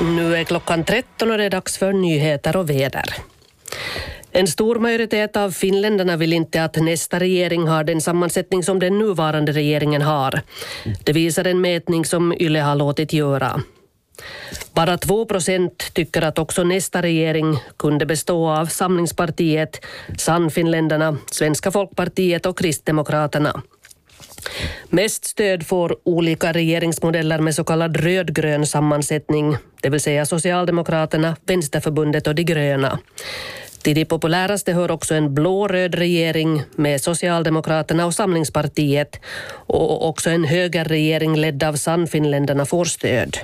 Nu är klockan 13 och det är dags för nyheter och väder. En stor majoritet av finländarna vill inte att nästa regering har den sammansättning som den nuvarande regeringen har. Det visar en mätning som Yle har låtit göra. Bara 2% tycker att också nästa regering kunde bestå av Samlingspartiet, Sannfinländarna, Svenska folkpartiet och Kristdemokraterna. Mest stöd får olika regeringsmodeller med så kallad rödgrön sammansättning, det vill säga Socialdemokraterna, Vänsterförbundet och de gröna. Till de populäraste hör också en blå-röd regering med Socialdemokraterna och Samlingspartiet, och också en högerregering ledd av Sannfinländarna får stöd.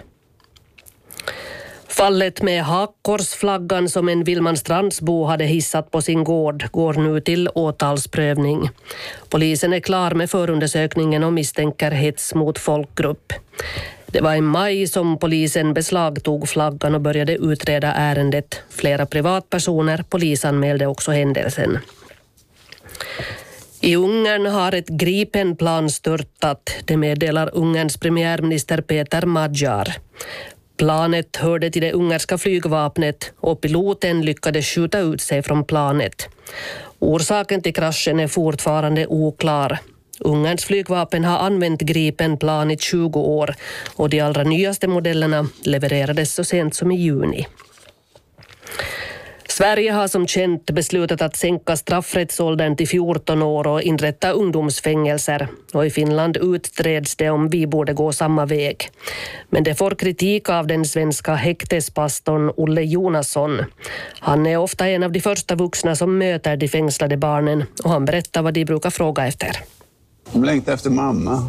Fallet med hakkorsflaggan som en Vilmanstrandsbo hade hissat på sin gård går nu till åtalsprövning. Polisen är klar med förundersökningen och misstänker hets mot folkgrupp. Det var i maj som polisen beslagtog flaggan och började utreda ärendet. Flera privatpersoner polisanmälde också händelsen. I Ungern har ett Gripen-plan störtat, det meddelar Ungerns premiärminister Peter Magyar. Planet hörde till det ungerska flygvapnet och piloten lyckades skjuta ut sig från planet. Orsaken till kraschen är fortfarande oklar. Ungerns flygvapen har använt Gripen-plan i 20 år och de allra nyaste modellerna levererades så sent som i juni. Sverige har som känt beslutat att sänka straffrättsåldern till 14 år och inrätta ungdomsfängelser. Och i Finland utreds det om vi borde gå samma väg. Men det får kritik av den svenska häktespastorn Olle Jonasson. Han är ofta en av de första vuxna som möter de fängslade barnen och han berättar vad de brukar fråga efter. De längtar efter mamma.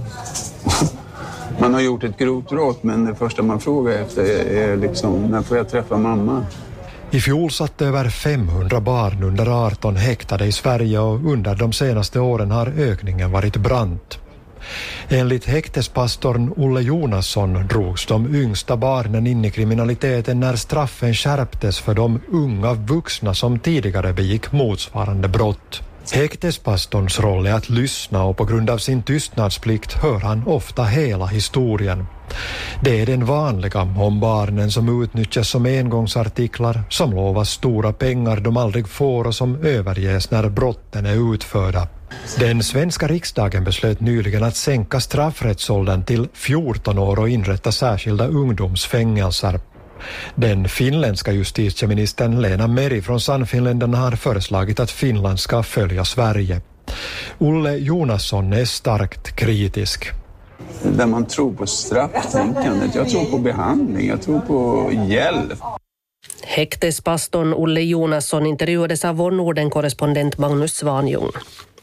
Man har gjort ett grovt brott, men det första man frågar efter är liksom, när får jag träffa mamma? I fjol satt över 500 barn under 18 häktade i Sverige och under de senaste åren har ökningen varit brant. Enligt häktespastorn Olle Jonasson drogs de yngsta barnen in i kriminaliteten när straffen skärptes för de unga vuxna som tidigare begick motsvarande brott. Häktespastorns roll är att lyssna och på grund av sin tystnadsplikt hör han ofta hela historien. Det är den vanliga om barnen som utnyttjas som engångsartiklar, som lovas stora pengar de aldrig får och som överges när brotten är utförda. Den svenska riksdagen beslöt nyligen att sänka straffrättsåldern till 14 år och inrätta särskilda ungdomsfängelser. Den finländska justitieministern Lena Meri från Sannfinländarna har föreslagit att Finland ska följa Sverige. Olle Jonasson är starkt kritisk. Där man tror på strafftänkandet, jag tror på behandling, jag tror på hjälp. Häktespastorn Olle Jonasson intervjuades av vår Norden-korrespondent Magnus Svanjung.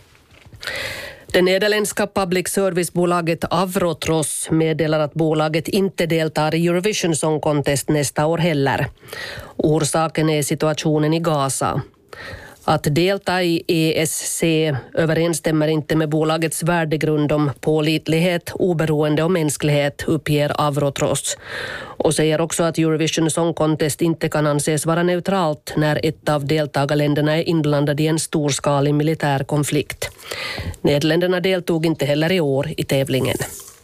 Det nederländska public service-bolaget Avrotros meddelar att bolaget inte deltar i Eurovision Song Contest nästa år heller. Orsaken är situationen i Gaza. Att delta i ESC överensstämmer inte med bolagets värdegrund om pålitlighet, oberoende och mänsklighet, uppger Avrotros. Och säger också att Eurovision Song Contest inte kan anses vara neutralt när ett av deltagarländerna är inblandad i en storskalig militär konflikt. Nederländerna deltog inte heller i år i tävlingen.